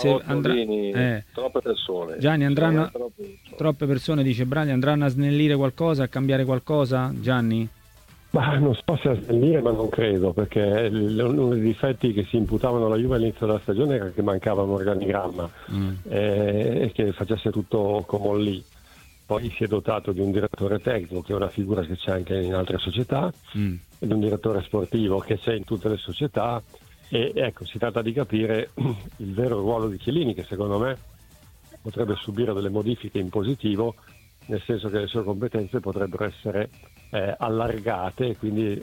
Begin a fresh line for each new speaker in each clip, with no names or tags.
se
troppe persone.
Gianni, troppe persone, dice Braglia, andranno a snellire qualcosa, a cambiare qualcosa, Gianni?
Ma non so se a snellire, ma non credo, perché uno dei difetti che si imputavano alla Juve all'inizio della stagione era che mancava un organigramma e che facesse tutto come lì. Poi si è dotato di un direttore tecnico, che è una figura che c'è anche in altre società, e di un direttore sportivo che c'è in tutte le società, e ecco, si tratta di capire il vero ruolo di Chiellini, che secondo me potrebbe subire delle modifiche in positivo, nel senso che le sue competenze potrebbero essere allargate e quindi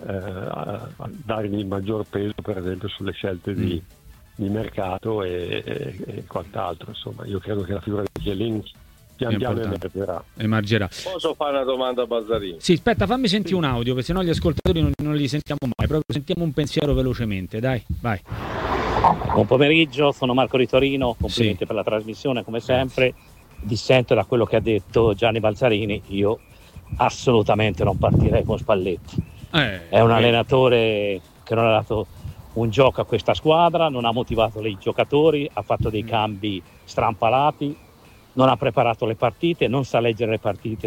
dargli maggior peso, per esempio, sulle scelte di mercato e quant'altro. Insomma, io credo che la figura di Chiellini pian piano
emergerà.
Posso fare una domanda a Balzarini?
Sì, aspetta, fammi sentire un audio, perché sennò gli ascoltatori non li sentiamo mai. Proprio sentiamo un pensiero velocemente, dai, vai.
Buon pomeriggio, sono Marco di Torino, complimenti per la trasmissione come sempre. Dissento da quello che ha detto Gianni Balzarini, io assolutamente non partirei con Spalletti. È un allenatore che non ha dato un gioco a questa squadra, non ha motivato i giocatori, ha fatto dei cambi strampalati, non ha preparato le partite, non sa leggere le partite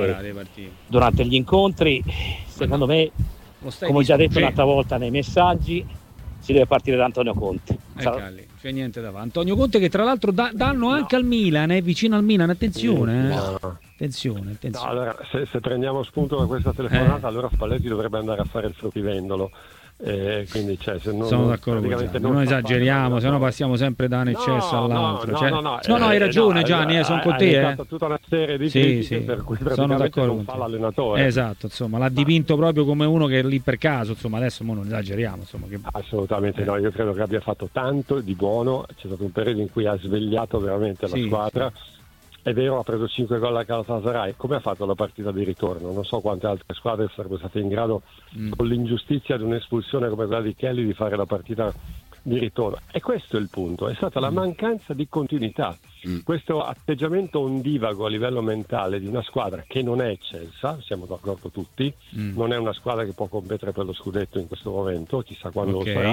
durante gli incontri. Secondo me, come ho già detto un'altra volta nei messaggi, si deve partire da Antonio Conte.
C'è niente da fare. Antonio Conte, che tra l'altro danno anche al Milan, è vicino al Milan, attenzione. Attenzione.
No, allora, se prendiamo spunto da questa telefonata, allora Spalletti dovrebbe andare a fare il fruttivendolo. Quindi, se non,
sono d'accordo con Gianni, non esageriamo, se no passiamo sempre da un eccesso all'altro. No, hai ragione, Gianni, sono con te.
Tutta una serie di critiche per cui
sono d'accordo
non fa l'allenatore.
Esatto, insomma, l'ha dipinto proprio come uno che è lì per caso, insomma, adesso non esageriamo, insomma,
assolutamente no, io credo che abbia fatto tanto di buono, c'è stato un periodo in cui ha svegliato veramente la squadra. È vero, ha preso 5 gol a Galatasaray. Come ha fatto la partita di ritorno? Non so quante altre squadre sarebbero state in grado, con l'ingiustizia di un'espulsione come quella di Kelly, di fare la partita di ritorno. E questo è il punto, è stata la mancanza di continuità. Questo atteggiamento ondivago a livello mentale di una squadra che non è eccelsa, siamo d'accordo tutti, non è una squadra che può competere per lo scudetto in questo momento, chissà quando lo sarà,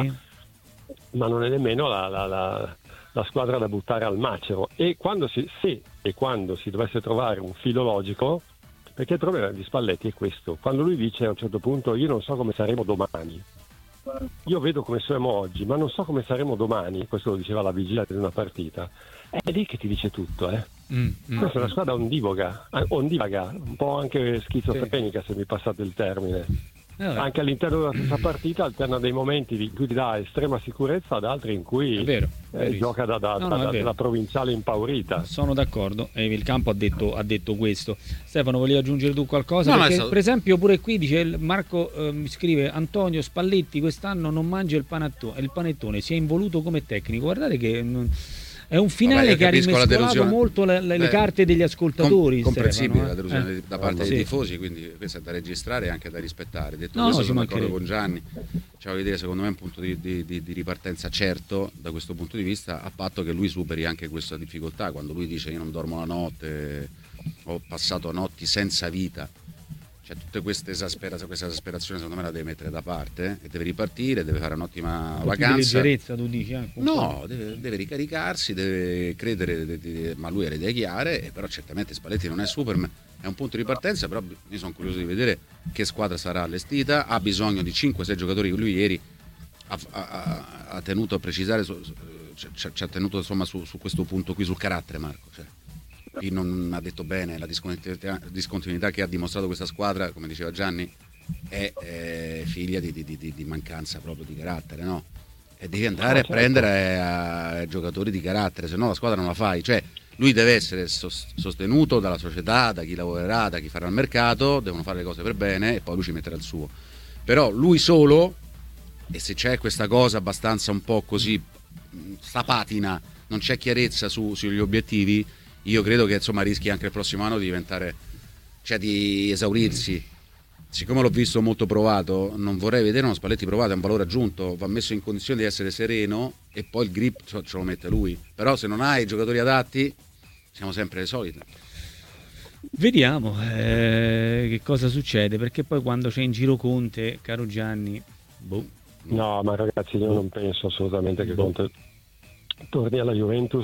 ma non è nemmeno la squadra da buttare al macero. E quando si dovesse trovare un filo logico, perché il problema di Spalletti è questo: quando lui dice a un certo punto io non so come saremo domani, io vedo come siamo oggi ma non so come saremo domani, questo lo diceva alla vigilia di una partita, è lì che ti dice tutto. Questa è una squadra ondivaga, un po' anche schizofrenica, se mi passate il termine. Anche all'interno della stessa partita alterna dei momenti in cui ti dà estrema sicurezza ad altri in cui gioca da provinciale impaurita.
Sono d'accordo, e il campo ha detto questo. Stefano, volevi aggiungere tu qualcosa? Perché, per esempio, pure qui dice Marco, mi scrive: Antonio Spalletti quest'anno non mangia il panettone, si è involuto come tecnico. Guardate che è un finale che ha rimescolato molto le carte degli ascoltatori.
Comprensibile,
Stefano,
la delusione da parte dei tifosi, quindi questo è da registrare e anche da rispettare. Detto questo, sono d'accordo con Gianni. C'è da vedere, secondo me, un punto di ripartenza certo da questo punto di vista, a patto che lui superi anche questa difficoltà. Quando lui dice io non dormo la notte, ho passato notti senza vita, cioè tutte questa esasperazione secondo me la deve mettere da parte e deve ripartire, deve fare un'ottima vacanza.
Di leggerezza, tu dici?
No, deve ricaricarsi, deve credere, ma lui ha le idee chiare, però certamente Spalletti non è Superman, è un punto di partenza, però io sono curioso di vedere che squadra sarà allestita. Ha bisogno di 5-6 giocatori che lui ieri ha tenuto a precisare, ci ha tenuto insomma su questo punto qui, sul carattere, Marco. Chi non ha detto bene la discontinuità che ha dimostrato questa squadra, come diceva Gianni, è figlia di mancanza proprio di carattere, no? E devi andare a prendere giocatori di carattere, se no la squadra non la fai. Cioè lui deve essere sostenuto dalla società, da chi lavorerà, da chi farà il mercato, devono fare le cose per bene e poi lui ci metterà il suo. Però lui solo, e se c'è questa cosa abbastanza un po' così sta patina, non c'è chiarezza sugli obiettivi, io credo che insomma rischi anche il prossimo anno di diventare, cioè di esaurirsi. Siccome l'ho visto molto provato, non vorrei vedere uno Spalletti provato, è un valore aggiunto, va messo in condizione di essere sereno e poi il grip ce lo mette lui. Però se non hai giocatori adatti siamo sempre le solite.
Vediamo che cosa succede, perché poi quando c'è in giro Conte, caro Gianni,
No, ma ragazzi, io non penso assolutamente che Conte torni alla Juventus,